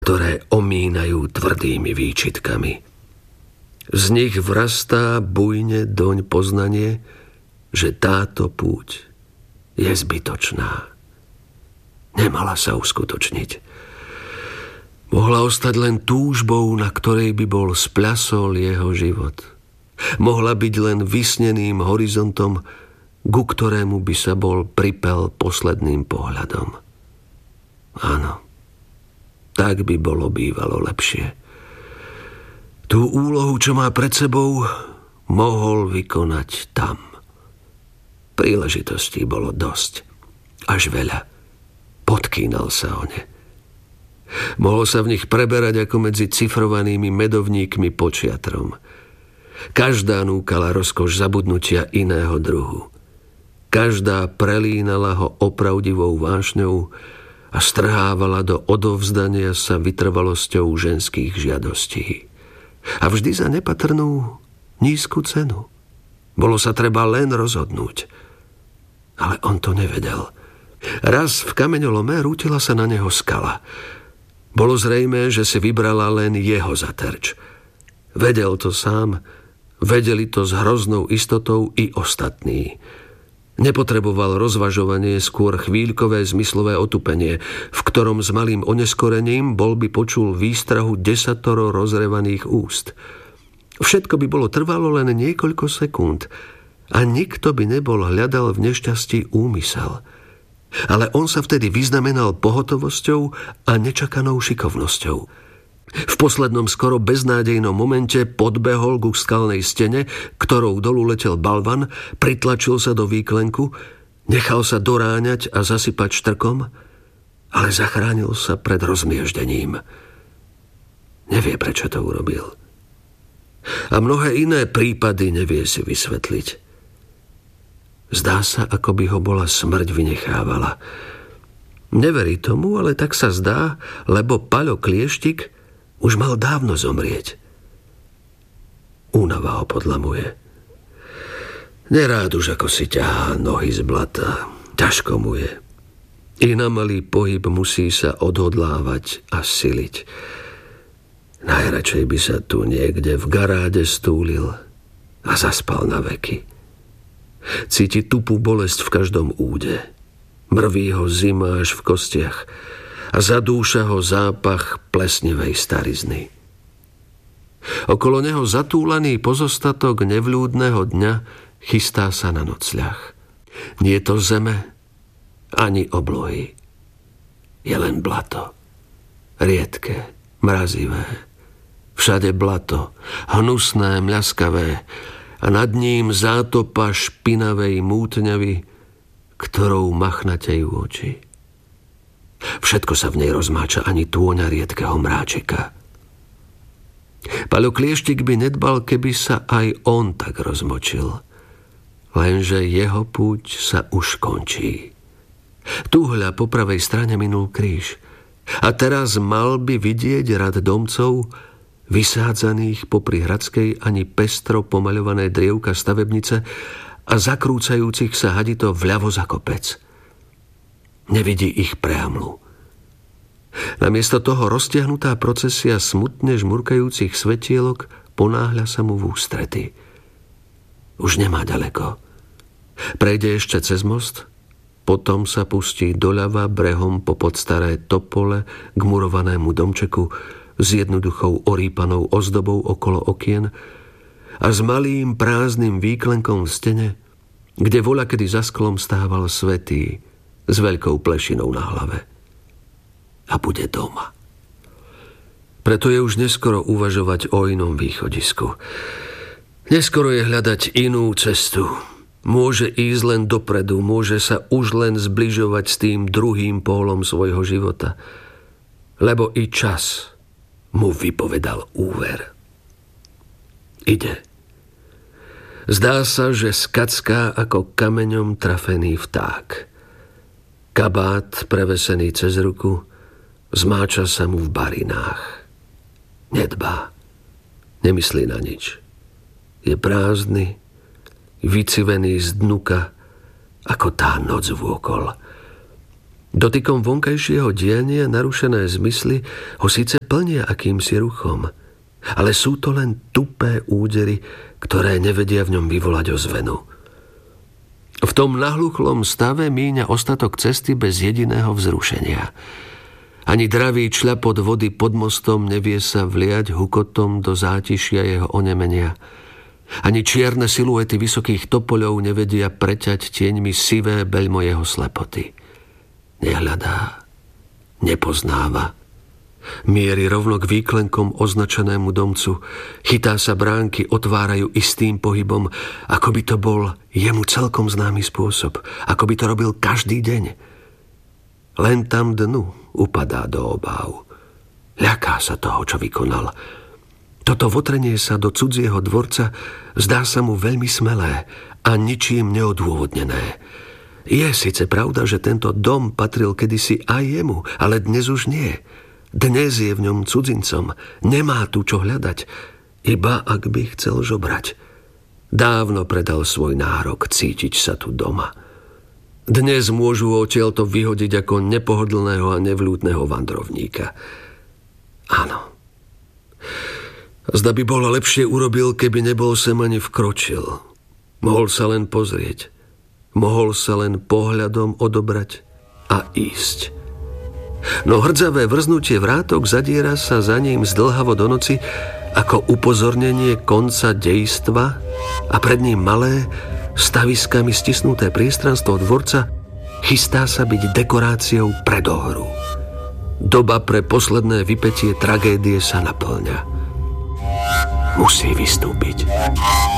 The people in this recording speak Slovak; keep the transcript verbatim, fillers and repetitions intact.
ktoré omínajú tvrdými výčitkami. Z nich vrastá bujne doň poznanie, že táto púť je zbytočná. Nemala sa uskutočniť. Mohla ostať len túžbou, na ktorej by bol spľasol jeho život. Mohla byť len vysneným horizontom, ku ktorému by sa bol pripel posledným pohľadom. Áno, tak by bolo bývalo lepšie. Tú úlohu, čo má pred sebou, mohol vykonať tam. Príležitostí bolo dosť. Až veľa. Podkýnal sa o ne. Mohol sa v nich preberať ako medzi cifrovanými medovníkmi počiatrom. Každá núkala rozkoš zabudnutia iného druhu. Každá prelínala ho opravdivou vášňou a strhávala do odovzdania sa vytrvalosťou ženských žiadostí. A vždy za nepatrnú nízku cenu. Bolo sa treba len rozhodnúť. Ale on to nevedel. Raz v kameňolome rútila sa na neho skala. Bolo zrejmé, že si vybrala len jeho za terč. Vedel to sám, vedeli to s hroznou istotou i ostatní. Nepotreboval rozvažovanie, skôr chvíľkové zmyslové otupenie, v ktorom s malým oneskorením bol by počul výstrahu desatoro rozrevaných úst. Všetko by bolo trvalo len niekoľko sekúnd a nikto by nebol hľadal v nešťastí úmysel. Ale on sa vtedy vyznamenal pohotovosťou a nečakanou šikovnosťou. V poslednom skoro beznádejnom momente podbehol ku skalnej stene, ktorou dolu letel balvan, pritlačil sa do výklenku, nechal sa doráňať a zasypať štrkom, ale zachránil sa pred rozmieždením. Nevie, prečo to urobil. A mnohé iné prípady nevie si vysvetliť. Zdá sa, ako by ho bola smrť vynechávala. Neverí tomu, ale tak sa zdá, lebo Paľo Klieštik už mal dávno zomrieť. Únava ho podlamuje. Nerád už ako si ťahá nohy z blata. Ťažko mu je. I na malý pohyb musí sa odhodlávať a siliť. Najradšej by sa tu niekde v garáde stúlil a zaspal na veky. Cíti tupú bolesť v každom úde. Mrví ho zima až v kostiach a zadúša ho zápach plesnivej starizny. Okolo neho zatúlaný pozostatok nevľúdneho dňa chystá sa na nocľah. Nie je to zeme ani oblohy. Je len blato. Riedke, mrazivé. Všade blato, hnusné, mľaskavé a nad ním zátopa špinavej mútňavy, ktorou machnatejú oči. Všetko sa v nej rozmáča, ani tôňa riedkeho mráčika. Paľo Klieštik by nedbal, keby sa aj on tak rozmočil. Lenže jeho púť sa už končí. Tuhľa po pravej strane minul kríž. A teraz mal by vidieť rad domcov, vysádzaných popri hradskej ani pestro pomaľované drievka stavebnice a zakrúcajúcich sa hadito vľavo za kopec. Nevidí ich prehamlu. Namiesto toho roztiahnutá procesia smutne žmurkajúcich svetielok ponáhľa sa mu v ústrety. Už nemá ďaleko. Prejde ešte cez most, potom sa pustí doľava brehom popod staré topole k murovanému domčeku s jednoduchou orýpanou ozdobou okolo okien a s malým prázdnym výklenkom v stene, kde voľakedy za sklom stával svätý s veľkou plešinou na hlave. A bude doma. Preto je už neskoro uvažovať o inom východisku. Neskoro je hľadať inú cestu. Môže ísť len dopredu, môže sa už len zbližovať s tým druhým pólom svojho života. Lebo i čas mu vypovedal úver. Ide. Zdá sa, že skacká ako kameňom trafený vták. Kabát prevesený cez ruku zmáča sa mu v barinách. Nedbá. Nemyslí na nič. Je prázdny, vycivený z dnuka, ako tá noc vôkol. Dotykom vonkajšieho diania narušené zmysly ho síce plnia akýmsi ruchom, ale sú to len tupé údery, ktoré nevedia v ňom vyvolať ozvenu. V tom nahluchlom stave míňa ostatok cesty bez jediného vzrušenia. Ani dravý čľapot vody pod mostom nevie sa vliať hukotom do zátišia jeho onemenia. Ani čierne siluety vysokých topoľov nevedia preťať tieňmi sivé beľmo jeho slepoty. Nehľadá, nepoznáva. Mierí rovno k výklenkom označenému domcu. Chytá sa bránky, otvárajú istým pohybom, ako by to bol jemu celkom známy spôsob, ako by to robil každý deň. Len tam dnu upadá do obáv. Ľaká sa toho, čo vykonal. Toto votrenie sa do cudzieho dvorca zdá sa mu veľmi smelé a ničím neodôvodnené. Je síce pravda, že tento dom patril kedysi aj jemu, ale dnes už nie. Dnes je v ňom cudzincom, nemá tu čo hľadať, iba ak by chcel žobrať. Dávno predal svoj nárok cítiť sa tu doma. Dnes môžu odtiaľto vyhodiť ako nepohodlného a nevľúdneho vandrovníka. Áno. Zda by bolo lepšie urobil, keby nebol sem ani vkročil. Mohol sa len pozrieť. Mohol sa len pohľadom odobrať a ísť. No hrdzavé vrznutie vrátok zadiera sa za ním zdĺhavo do noci ako upozornenie konca dejstva a pred ním malé, staviskami stisnuté priestranstvo dvorca chystá sa byť dekoráciou pre dohru. Doba pre posledné vypätie tragédie sa naplňa. Musí vystúpiť.